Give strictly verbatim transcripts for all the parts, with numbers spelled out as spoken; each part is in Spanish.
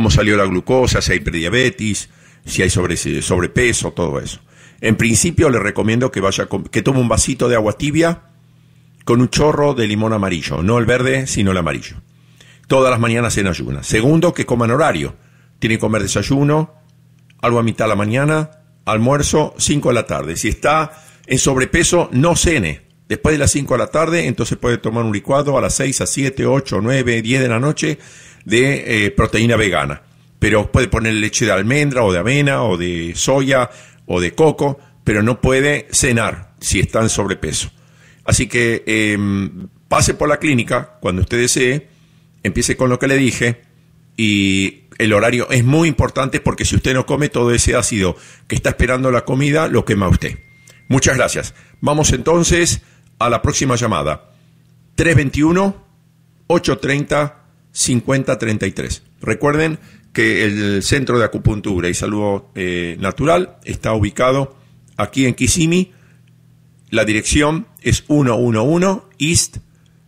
cómo salió la glucosa, si hay prediabetes, si hay sobre, sobrepeso, todo eso. En principio le recomiendo que vaya con, que tome un vasito de agua tibia con un chorro de limón amarillo, no el verde, sino el amarillo. Todas las mañanas en ayunas. Segundo, que coma en horario. Tiene que comer desayuno, algo a mitad de la mañana, almuerzo, cinco de la tarde. Si está en sobrepeso, no cene. Después de las cinco de la tarde, entonces puede tomar un licuado a las seis, a siete, ocho, nueve, diez de la noche de eh, proteína vegana. Pero puede poner leche de almendra o de avena o de soya o de coco, pero no puede cenar si está en sobrepeso. Así que eh, pase por la clínica cuando usted desee, empiece con lo que le dije, y el horario es muy importante porque si usted no come, todo ese ácido que está esperando la comida lo quema usted. Muchas gracias. Vamos entonces a la próxima llamada. tres dos uno, ocho tres cero, cinco cero tres tres. Recuerden que el Centro de Acupuntura y Salud eh, Natural está ubicado aquí en Kissimmee. La dirección es ciento once East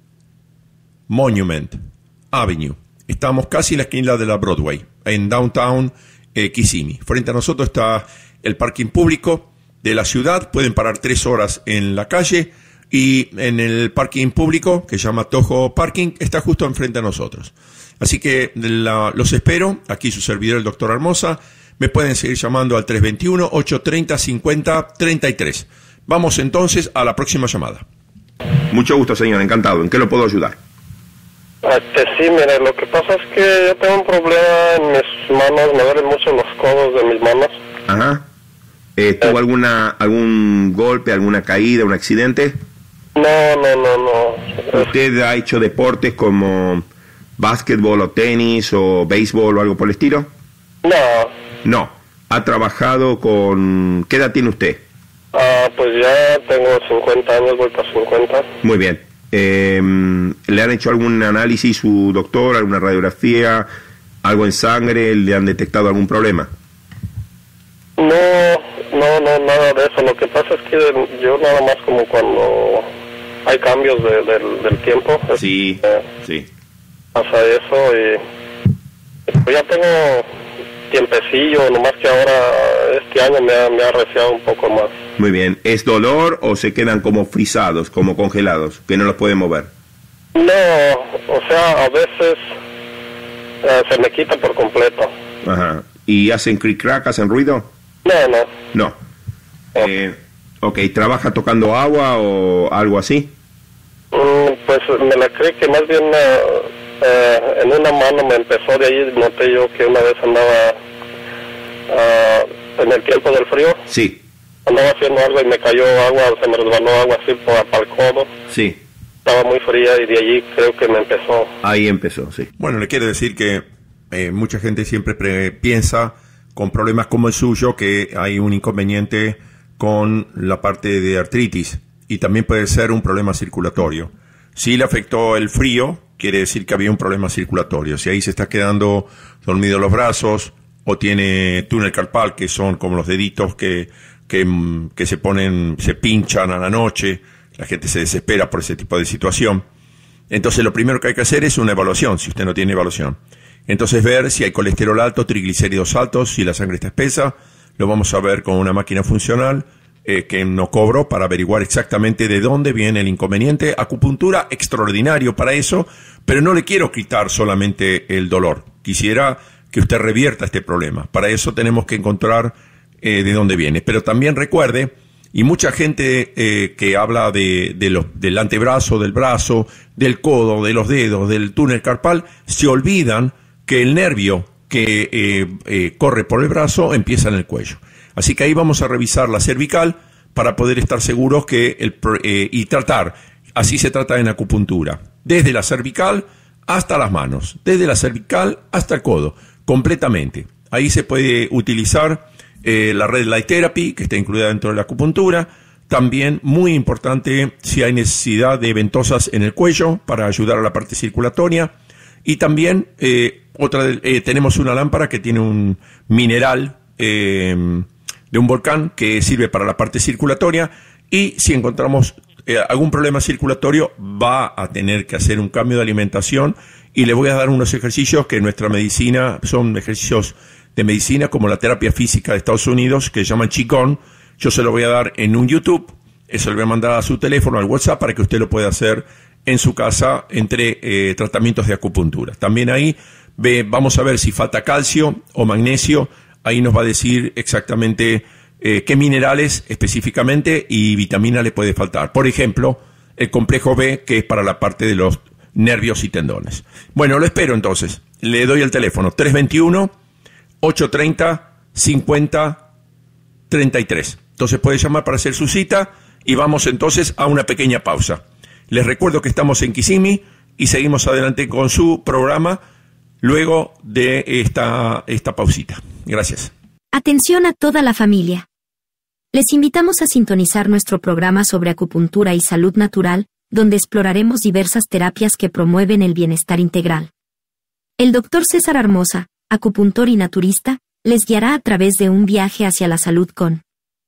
Monument Avenue. Estamos casi en la esquina de la Broadway, en Downtown eh, Kissimmee. Frente a nosotros está el parking público de la ciudad. Pueden parar tres horas en la calle y en el parking público, que se llama Toho Parking, está justo enfrente a nosotros. Así que la, los espero. Aquí su servidor, el doctor Hermosa. Me pueden seguir llamando al tres dos uno, ocho tres cero, cinco cero tres tres. Vamos entonces a la próxima llamada. Mucho gusto, señor. Encantado. ¿En qué lo puedo ayudar? Este, sí, mire, lo que pasa es que yo tengo un problema en mis manos. Me duelen mucho los codos de mis manos. Ajá. Eh, ¿Tuvo eh. alguna algún golpe, alguna caída, un accidente? No, no, no, no. ¿Usted ha hecho deportes como básquetbol o tenis o béisbol o algo por el estilo? No. No. ¿Ha trabajado con... ¿Qué edad tiene usted? Ah, pues ya tengo cincuenta años, voy para cincuenta. Muy bien. Eh, ¿Le han hecho algún análisis su doctor, alguna radiografía, algo en sangre? ¿Le han detectado algún problema? No, no, no, nada de eso. Lo que pasa es que yo nada más como cuando hay cambios de, de, del tiempo. Sí, eh, sí. Pasa eso y pues ya tengo tiempecillo, nomás que ahora este año me ha, me ha arreciado un poco más. Muy bien. ¿Es dolor o se quedan como frisados, como congelados, que no los pueden mover? No, o sea, a veces eh, se me quita por completo. Ajá. ¿Y hacen cric-crack, hacen ruido? No, no. No. Eh, ok, ¿trabaja tocando agua o algo así? Mm, pues me la creí que más bien eh, eh, en una mano me empezó, de ahí noté yo que una vez andaba uh, en el tiempo del frío. Sí. Andaba haciendo algo y me cayó agua, se me resbaló agua así por, para el codo. Sí. Estaba muy fría y de allí creo que me empezó. Ahí empezó, sí. Bueno, le quiero decir que eh, mucha gente siempre pre- piensa con problemas como el suyo que hay un inconveniente con la parte de artritis y también puede ser un problema circulatorio. Si le afectó el frío, quiere decir que había un problema circulatorio. Si ahí se está quedando dormido los brazos o tiene túnel carpal, que son como los deditos que, que, que se ponen, se pinchan a la noche, la gente se desespera por ese tipo de situación. Entonces lo primero que hay que hacer es una evaluación, si usted no tiene evaluación. Entonces ver si hay colesterol alto, triglicéridos altos, si la sangre está espesa. Lo vamos a ver con una máquina funcional eh, que no cobro para averiguar exactamente de dónde viene el inconveniente. Acupuntura extraordinario para eso, pero no le quiero quitar solamente el dolor. Quisiera que usted revierta este problema. Para eso tenemos que encontrar eh, de dónde viene. Pero también recuerde, y mucha gente eh, que habla de, de los, del antebrazo, del brazo, del codo, de los dedos, del túnel carpal, se olvidan que el nervio que eh, eh, corre por el brazo empieza en el cuello. Así que ahí vamos a revisar la cervical para poder estar seguros que el, eh, y tratar, así se trata en acupuntura, desde la cervical hasta las manos, desde la cervical hasta el codo, completamente. Ahí se puede utilizar eh, la Red Light Therapy, que está incluida dentro de la acupuntura. También muy importante si hay necesidad de ventosas en el cuello para ayudar a la parte circulatoria. Y también eh, otra eh, tenemos una lámpara que tiene un mineral eh, de un volcán que sirve para la parte circulatoria, y si encontramos eh, algún problema circulatorio va a tener que hacer un cambio de alimentación y le voy a dar unos ejercicios que en nuestra medicina son ejercicios de medicina como la terapia física de Estados Unidos, que se llaman Qigong. Yo se lo voy a dar en un YouTube, eso le voy a mandar a su teléfono, al WhatsApp, para que usted lo pueda hacer en su casa entre eh, tratamientos de acupuntura. También ahí ve, vamos a ver si falta calcio o magnesio, ahí nos va a decir exactamente eh, qué minerales específicamente y vitamina le puede faltar. Por ejemplo, el complejo B, que es para la parte de los nervios y tendones. Bueno, lo espero entonces. Le doy el teléfono, tres dos uno, ocho tres cero, cinco cero tres tres. Entonces puede llamar para hacer su cita y vamos entonces a una pequeña pausa. Les recuerdo que estamos en Kissimmee y seguimos adelante con su programa luego de esta, esta pausita. Gracias. Atención a toda la familia. Les invitamos a sintonizar nuestro programa sobre acupuntura y salud natural, donde exploraremos diversas terapias que promueven el bienestar integral. El doctor César Hermosa, acupuntor y naturista, les guiará a través de un viaje hacia la salud con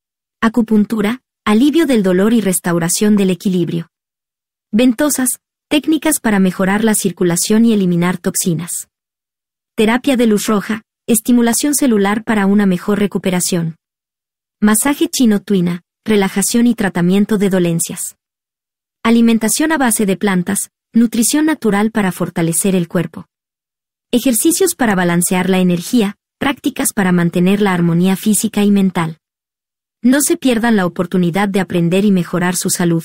acupuntura, alivio del dolor y restauración del equilibrio. Ventosas, técnicas para mejorar la circulación y eliminar toxinas. Terapia de luz roja, estimulación celular para una mejor recuperación. Masaje chino tuina, relajación y tratamiento de dolencias. Alimentación a base de plantas, nutrición natural para fortalecer el cuerpo. Ejercicios para balancear la energía, prácticas para mantener la armonía física y mental. No se pierdan la oportunidad de aprender y mejorar su salud.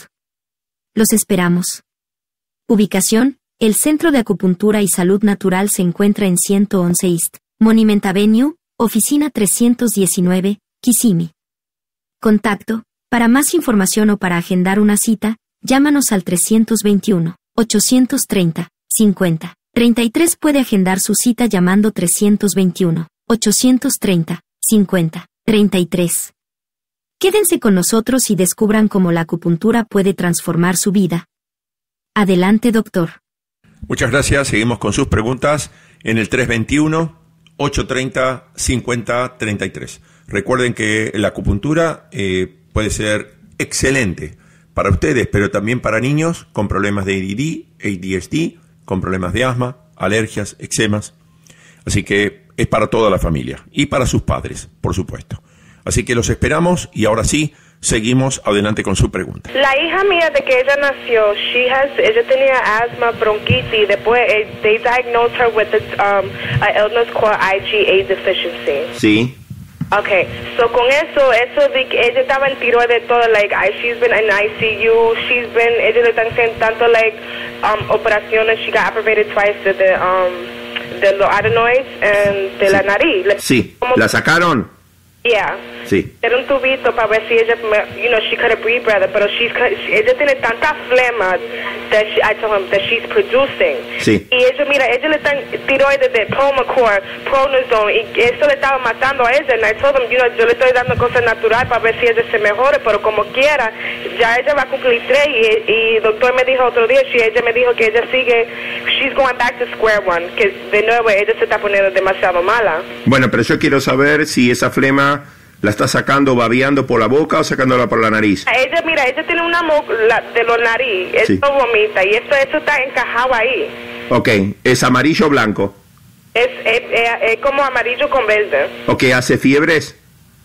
Los esperamos. Ubicación: el Centro de Acupuntura y Salud Natural se encuentra en ciento once East Monument Avenue, oficina trescientos diecinueve, Kissimmee. Contacto: para más información o para agendar una cita, llámanos al tres dos uno, ocho tres cero, cinco cero treinta y tres. Puede agendar su cita llamando tres dos uno, ocho tres cero, cinco cero treinta y tres. Quédense con nosotros y descubran cómo la acupuntura puede transformar su vida. Adelante, doctor. Muchas gracias. Seguimos con sus preguntas en el tres dos uno, ocho tres cero, cinco cero treinta y tres. Recuerden que la acupuntura eh, puede ser excelente para ustedes, pero también para niños con problemas de A D D, A D S D, con problemas de asma, alergias, eczemas. Así que es para toda la familia y para sus padres, por supuesto. Así que los esperamos y ahora sí, seguimos adelante con su pregunta. La hija mía, de que ella nació, she has, ella tenía asma, bronquitis, y después eh, they diagnosed her with a, um, a illness called I G A deficiency. Sí. Okay, so con eso, eso de que ella estaba en tiroides todo, like, I, she's been in I C U, she's been, ella le están haciendo tanto, like, um, operaciones, she got operated twice de, de, um, de los adenoids and de sí. la nariz. Le, sí, como, ¿la sacaron? Yeah. Sí. Era un tubito para ver si ella, you know, she couldn't breathe better, pero she's, ella tiene tanta flema that she, I told him that she's producing. Sí. Y ella, mira, ella le están tiroides de Promacor, Pronazone, y eso le estaba matando a ella. And I told him, you know, yo le estoy dando cosas naturales para ver si ella se mejore, pero como quiera, ya ella va a cumplir tres, y, y el doctor me dijo otro día, she, ella me dijo que ella sigue, she's going back to square one, que de nuevo ella se está poniendo demasiado mala. Bueno, pero yo quiero saber si esa flema la está sacando babeando por la boca o sacándola por la nariz. Ella, mira, ella tiene una mo la, de los nariz, esto sí. Vomita, y esto, esto está encajado ahí. Ok, ¿es amarillo o blanco? Es, es, es, es como amarillo con verde. Ok, ¿hace fiebres?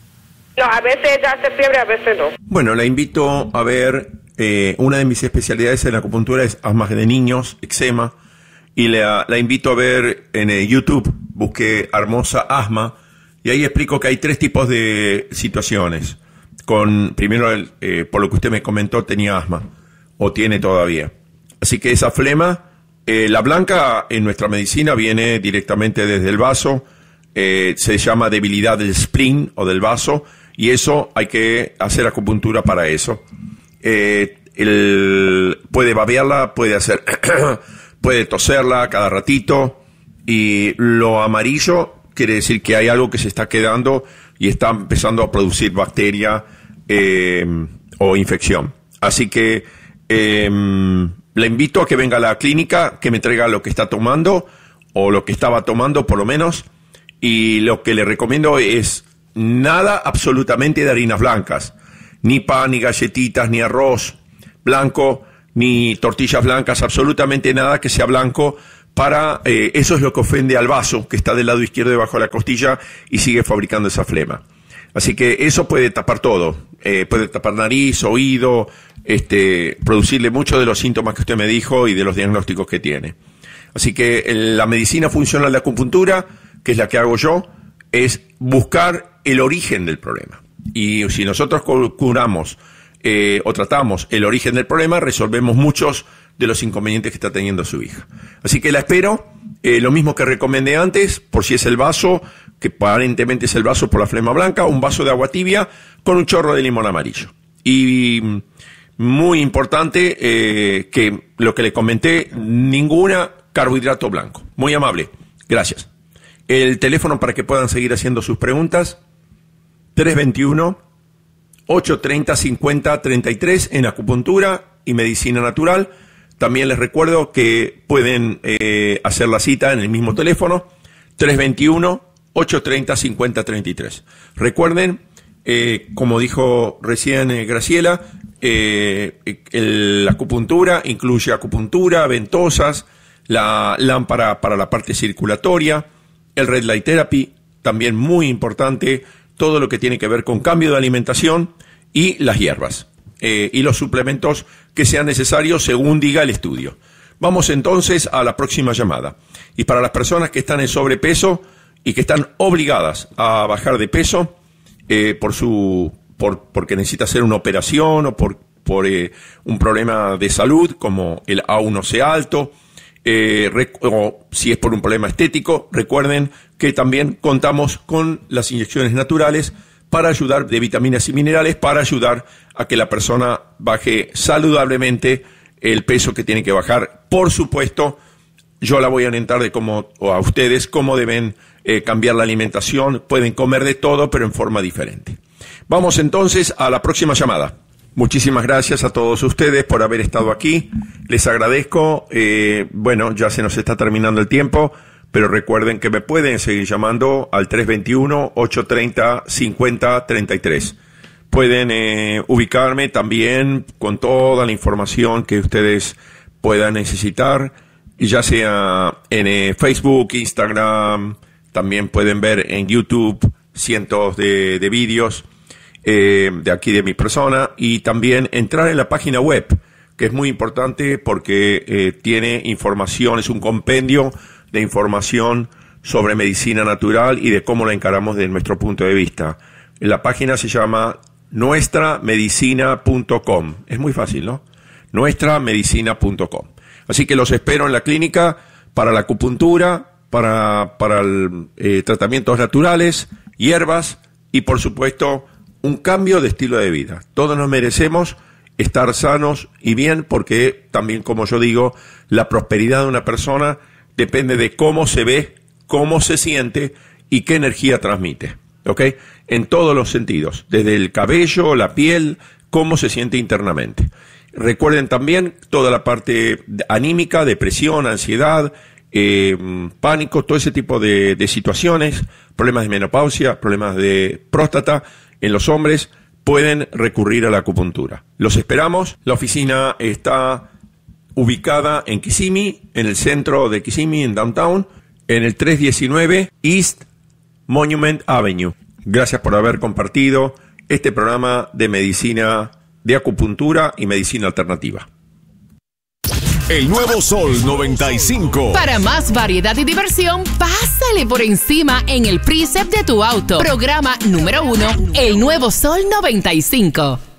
No, a veces ella hace fiebre, a veces no. Bueno, la invito a ver, eh, una de mis especialidades en la acupuntura es asma de niños, eczema, y la, la invito a ver en eh, YouTube, busqué Hermosa Asma, y ahí explico que hay tres tipos de situaciones. Con, primero, el, eh, por lo que usted me comentó, tenía asma, o tiene todavía. Así que esa flema, eh, la blanca en nuestra medicina viene directamente desde el vaso, eh, se llama debilidad del spleen o del vaso, y eso hay que hacer acupuntura para eso. Eh, el, puede babearla, puede hacer, puede toserla cada ratito, y lo amarillo quiere decir que hay algo que se está quedando y está empezando a producir bacteria eh, o infección. Así que eh, le invito a que venga a la clínica, que me traiga lo que está tomando o lo que estaba tomando por lo menos, y lo que le recomiendo es nada absolutamente de harinas blancas, ni pan, ni galletitas, ni arroz blanco, ni tortillas blancas, absolutamente nada que sea blanco, para eh, eso es lo que ofende al vaso que está del lado izquierdo debajo de la costilla y sigue fabricando esa flema. Así que eso puede tapar todo, eh, puede tapar nariz, oído, este, producirle muchos de los síntomas que usted me dijo y de los diagnósticos que tiene. Así que la medicina funcional de acupuntura, que es la que hago yo, es buscar el origen del problema. Y si nosotros curamos eh, o tratamos el origen del problema, resolvemos muchos de los inconvenientes que está teniendo su hija. Así que la espero, eh, lo mismo que recomendé antes, por si es el vaso, que aparentemente es el vaso por la flema blanca, un vaso de agua tibia con un chorro de limón amarillo. Y muy importante, eh, que lo que le comenté, ninguna carbohidrato blanco. Muy amable, gracias. El teléfono para que puedan seguir haciendo sus preguntas, tres dos uno, ocho tres cero, cinco cero tres tres en acupuntura y medicina natural. También les recuerdo que pueden eh, hacer la cita en el mismo teléfono, tres dos uno, ocho tres cero, cinco cero tres tres. Recuerden, eh, como dijo recién eh, Graciela, eh, el, la acupuntura incluye acupuntura, ventosas, la lámpara para la parte circulatoria, el Red Light Therapy, también muy importante, todo lo que tiene que ver con cambio de alimentación y las hierbas. Eh, y los suplementos que sean necesarios según diga el estudio. Vamos entonces a la próxima llamada. Y para las personas que están en sobrepeso y que están obligadas a bajar de peso eh, por su por porque necesita hacer una operación o por, por eh, un problema de salud como el A uno C alto, eh, o si es por un problema estético, recuerden que también contamos con las inyecciones naturales para ayudar de vitaminas y minerales, para ayudar a que la persona baje saludablemente el peso que tiene que bajar. Por supuesto, yo la voy a orientar de cómo, o a ustedes, cómo deben eh, cambiar la alimentación. Pueden comer de todo, pero en forma diferente. Vamos entonces a la próxima llamada. Muchísimas gracias a todos ustedes por haber estado aquí. Les agradezco. Eh, bueno, ya se nos está terminando el tiempo. Pero recuerden que me pueden seguir llamando al tres dos uno, ocho tres cero, cinco cero tres tres. Pueden eh, ubicarme también con toda la información que ustedes puedan necesitar, ya sea en eh, Facebook, Instagram, también pueden ver en YouTube cientos de, de vídeos eh, de aquí de mi persona, y también entrar en la página web, que es muy importante porque eh, tiene información, es un compendio de información sobre medicina natural y de cómo la encaramos desde nuestro punto de vista. La página se llama nuestra medicina punto com. Es muy fácil, ¿no? nuestra medicina punto com. Así que los espero en la clínica para la acupuntura, para, para el, eh, tratamientos naturales, hierbas y, por supuesto, un cambio de estilo de vida. Todos nos merecemos estar sanos y bien porque también, como yo digo, la prosperidad de una persona depende de cómo se ve, cómo se siente y qué energía transmite, ¿ok? En todos los sentidos, desde el cabello, la piel, cómo se siente internamente. Recuerden también toda la parte anímica, depresión, ansiedad, eh, pánico, todo ese tipo de, de situaciones, problemas de menopausia, problemas de próstata en los hombres, pueden recurrir a la acupuntura. Los esperamos. La oficina está ubicada en Kissimmee, en el centro de Kissimmee, en Downtown, en el trescientos diecinueve East Monument Avenue. Gracias por haber compartido este programa de medicina, de acupuntura y medicina alternativa. El nuevo Sol noventa y cinco. Para más variedad y diversión, pásale por encima en el Precept de tu auto. Programa número uno, El nuevo Sol noventa y cinco.